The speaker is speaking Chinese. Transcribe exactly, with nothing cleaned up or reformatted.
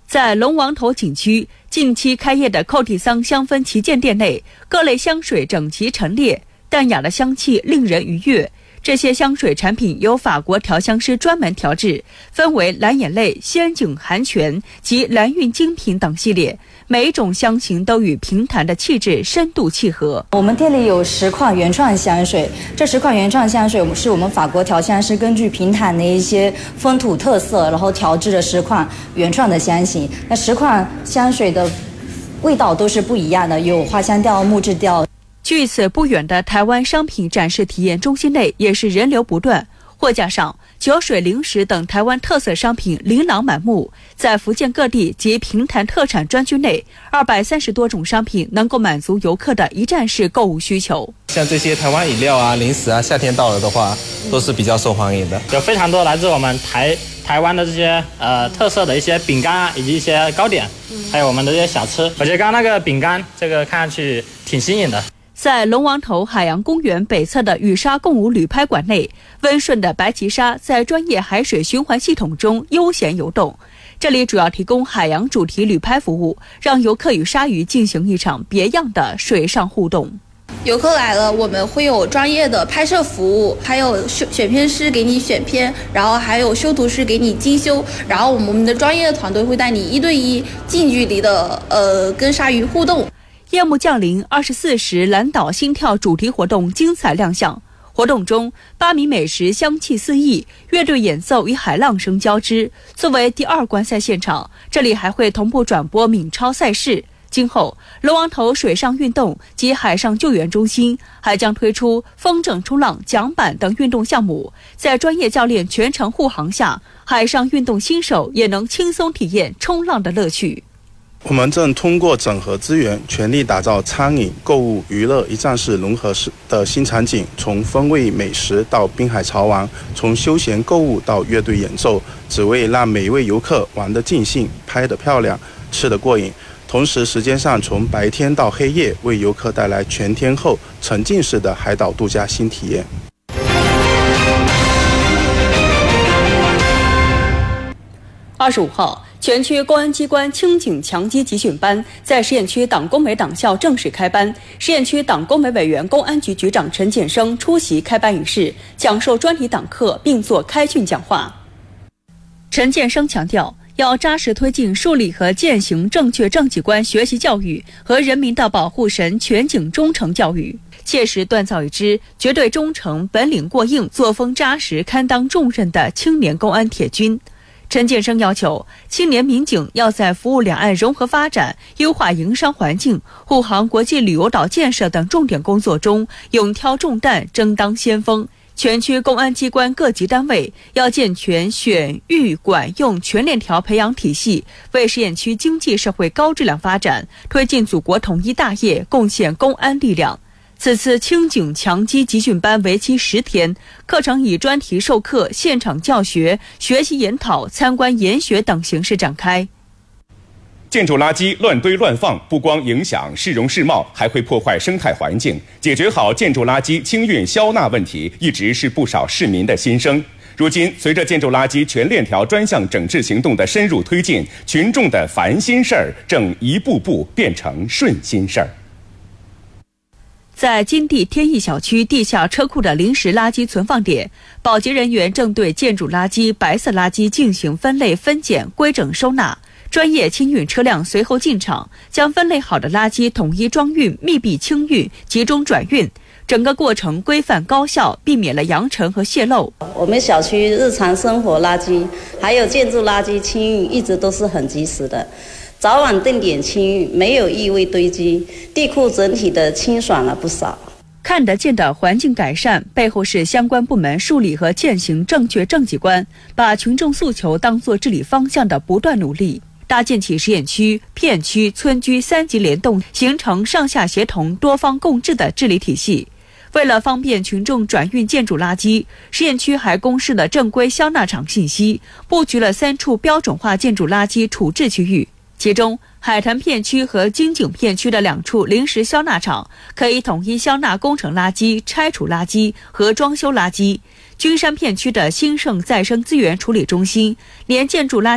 在龙王头景区近期开业的寇蒂桑香氛旗舰店内，各类香水整齐陈列，淡雅的香气令人愉悦。这些香水产品由法国调香师专门调制，分为蓝眼泪、仙境寒泉及蓝韵精品等系列，每一种香型都与平潭的气质深度契合。 我们店里有十款原创香水，这十款原创香水是我们法国调香师根据平潭的一些风土特色，然后调制的十款原创的香型。那十款香水的味道都是不一样的，有花香调、木质调。 距此不远的台湾商品展示体验中心内也是人流不断，货架上酒水、零食等台湾特色商品琳琅满目。在福建各地及平潭特产专区内，二百三十多种商品能够满足游客的一站式购物需求。 像这些台湾饮料啊、零食啊，夏天到了的话，都是比较受欢迎的。 有非常多来自我们台台湾的这些呃特色的一些饼干啊，以及一些糕点，还有我们的这些小吃。我觉得刚刚那个饼干，这个看上去挺新颖的。 在龙王头海洋公园北侧的雨沙共舞旅拍馆内，温顺的白鳍鲨在专业海水循环系统中悠闲游动。这里主要提供海洋主题旅拍服务，让游客与鲨鱼进行一场别样的水上互动。 游客来了，我们会有专业的拍摄服务，还有选片师给你选片，然后还有修图师给你精修，然后我们的专业的团队会带你一对一近距离的呃跟鲨鱼互动。 夜幕降临，二十四时蓝岛心跳主题活动精彩亮相。活动中，八米美食香气四溢，乐队演奏与海浪声交织。作为第二观赛现场，这里还会同步转播闽超赛事。今后，龙王头水上运动及海上救援中心还将推出风筝冲浪、桨板等运动项目，在专业教练全程护航下，海上运动新手也能轻松体验冲浪的乐趣。 我们正通过整合资源，全力打造餐饮、购物、娱乐一站式融合式的新场景。从风味美食到滨海潮玩，从休闲购物到乐队演奏，只为让每一位游客玩得尽兴、拍得漂亮、吃得过瘾。同时，时间上从白天到黑夜，为游客带来全天候沉浸式的海岛度假新体验。 二十五号。全区公安机关轻警强击集训班在实验区党工委党校正式开班，实验区党工委委员公安局局长陈建生出席开班仪式，讲授专题党课并作开训讲话。陈建生强调，要扎实推进树立和践行正确政绩观学习教育和人民的保护神全警忠诚教育，切实锻造一支绝对忠诚、本领过硬、作风扎实、堪当重任的青年公安铁军。陈建生要求，青年民警要在服务两岸融合发展、优化营商环境、护航国际旅游岛建设等重点工作中勇挑重担、争当先锋。全区公安机关各级单位要健全选育管用全链条培养体系，为实验区经济社会高质量发展、推进祖国统一大业贡献公安力量。此次轻警强击集训班为期十天，课程以专题授课、现场教学、学习研讨、参观研学等形式展开。 建筑垃圾乱堆乱放，不光影响市容市貌，还会破坏生态环境。解决好建筑垃圾清运消纳问题，一直是不少市民的心声。如今，随着建筑垃圾全链条专项整治行动的深入推进，群众的烦心事儿正一步步变成顺心事儿。 在金地天意小区地下车库的临时垃圾存放点，保洁人员正对建筑垃圾、白色垃圾进行分类、分拣、规整收纳。专业清运车辆随后进场，将分类好的垃圾统一装运、密闭清运、集中转运，整个过程规范高效，避免了扬尘和泄漏。 我们小区日常生活垃圾还有建筑垃圾清运一直都是很及时的。早晚定点清运，没有异味堆积，地库整体的清爽了不少。 看得见的环境改善背后是相关部门树立和践行正确政绩观，把群众诉求当作治理方向的不断努力，搭建起实验区、片区、村居三级联动，形成上下协同、多方共治的治理体系。为了方便群众转运建筑垃圾，实验区还公示了正规消纳场信息，布局了三处标准化建筑垃圾处置区域。其中，海坛片区和金井片区的两处临时消纳场可以统一消纳工程垃圾、拆除垃圾和装修垃圾。君山片区的兴盛再生资源处理中心连建筑垃圾